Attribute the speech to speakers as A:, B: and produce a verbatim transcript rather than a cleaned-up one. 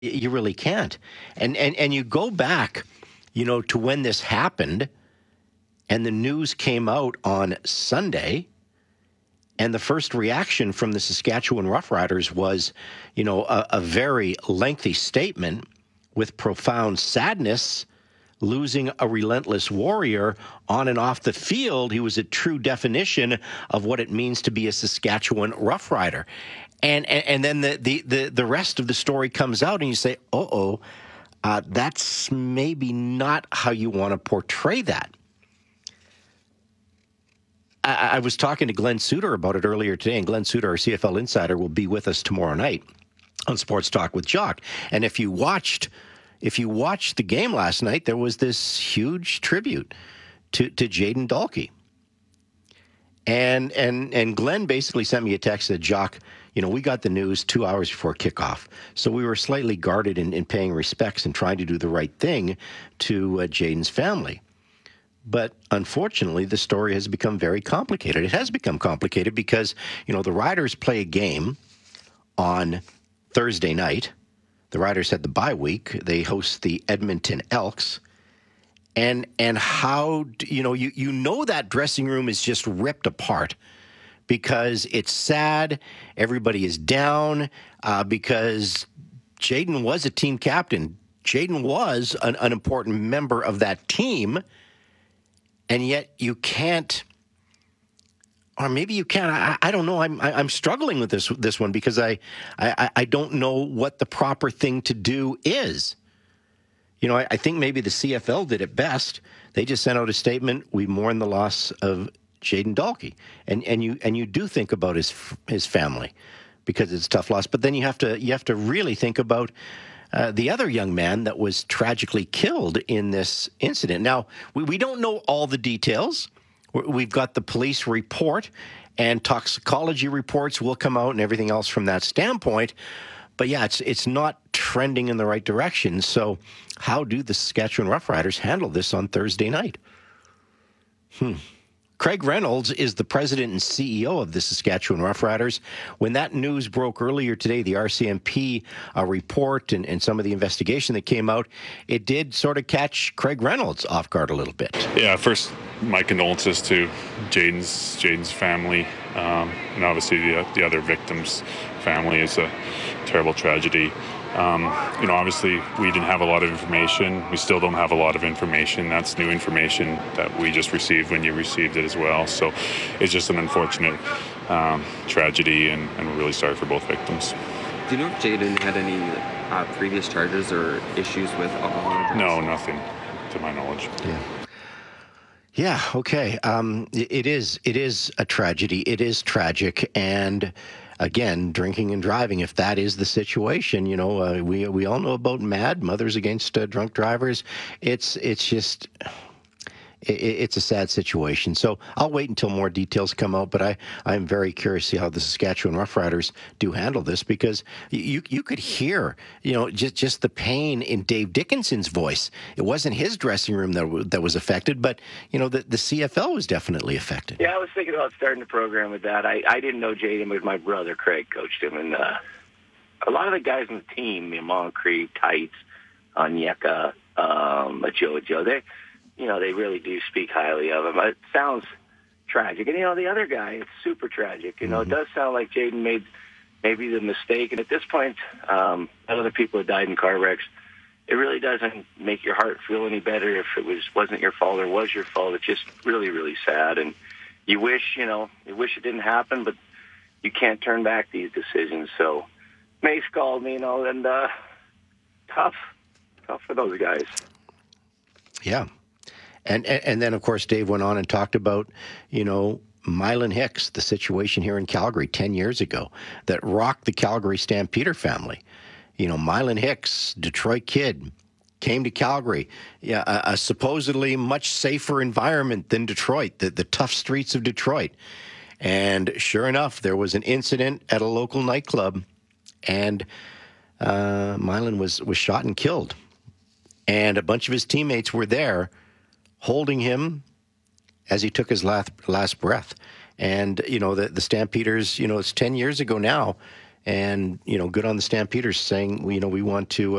A: You really can't. And, and, and you go back, you know, to when this happened and the news came out on Sunday. And the first reaction from the Saskatchewan Roughriders was, you know, a, a very lengthy statement with profound sadness, losing a relentless warrior on and off the field. He was a true definition of what it means to be a Saskatchewan Roughrider. And, and, and then the, the, the, the rest of the story comes out and you say, uh-oh, uh, that's maybe not how you want to portray that. I was talking to Glenn Suter about it earlier today, and Glenn Suter, our C F L insider, will be with us tomorrow night on Sports Talk with Jock. And if you watched, if you watched the game last night, there was this huge tribute to to Jayden Dalkey. And and and Glenn basically sent me a text that, Jock, you know, we got the news two hours before kickoff, so we were slightly guarded in, in paying respects and trying to do the right thing to uh, Jayden's family. But unfortunately, the story has become very complicated. It has become complicated because, you know, the Riders play a game on Thursday night. The Riders had the bye week. They host the Edmonton Elks. And and how, you know, you, you know that dressing room is just ripped apart because it's sad. Everybody is down uh, because Jayden was a team captain. Jayden was an, an important member of that team. And yet you can't, or maybe you can. I, I don't know. I'm I, I'm struggling with this this one because I, I I don't know what the proper thing to do is. You know, I, I think maybe the C F L did it best. They just sent out a statement. We mourn the loss of Jayden Dalkey, and and you and you do think about his his family because it's a tough loss. But then you have to you have to really think about Uh, the other young man that was tragically killed in this incident. Now, we, we don't know all the details. We've got the police report and toxicology reports will come out and everything else from that standpoint. But yeah, it's it's not trending in the right direction. So how do the Saskatchewan Roughriders handle this on Thursday night? Hmm. Craig Reynolds is the president and C E O of the Saskatchewan Roughriders. When that news broke earlier today, the R C M P uh, report and, and some of the investigation that came out, it did sort of catch Craig Reynolds off guard a little bit.
B: Yeah, first, my condolences to Jayden's Jayden's family, um, and obviously the, the other victims' family. Is a terrible tragedy. Um, you know, obviously, we didn't have a lot of information. We still don't have a lot of information. That's new information that we just received when you received it as well. So it's just an unfortunate um, tragedy, and, and we're really sorry for both victims.
C: Do you know if Jayden had any uh, previous charges or issues with alcohol or drugs?
B: No, nothing, to my knowledge.
A: Yeah. Yeah, okay. Um, it, it is it is a tragedy. It is tragic, and again, drinking and driving, if that is the situation, you know, uh, we we all know about MADD, Mothers Against uh, Drunk Drivers. It's it's just, it, it's a sad situation. So I'll wait until more details come out, but I, I'm very curious to see how the Saskatchewan Roughriders do handle this, because you you could hear, you know, just, just the pain in Dave Dickinson's voice. It wasn't his dressing room that, w- that was affected, but, you know, the, the C F L was definitely affected.
D: Yeah, I was thinking about starting the program with that. I, I didn't know Jayden, but my brother Craig coached him, and uh, a lot of the guys on the team, you know, Moncrief, Tights, Onyeka, um, Joe Joe, they, you know, they really do speak highly of him. It sounds tragic. And, you know, the other guy, it's super tragic. You know, mm-hmm. It does sound like Jayden made maybe the mistake. And at this point, um, other people have died in car wrecks. It really doesn't make your heart feel any better if it was, wasn't your fault or was your fault. It's just really, really sad. And you wish, you know, you wish it didn't happen, but you can't turn back these decisions. So Mace called me, you know, and uh, tough, tough for those guys.
A: Yeah. And, and and then, of course, Dave went on and talked about, you know, Mylan Hicks, the situation here in Calgary ten years ago that rocked the Calgary Stampeder family. You know, Mylan Hicks, Detroit kid, came to Calgary, yeah, a, a supposedly much safer environment than Detroit, the, the tough streets of Detroit. And sure enough, there was an incident at a local nightclub, and uh, Mylan was, was shot and killed. And a bunch of his teammates were there holding him as he took his last, last breath. And, you know, the, the Stampeders, you know, it's ten years ago now, And, you know, good on the Stampeders saying, you know, we want to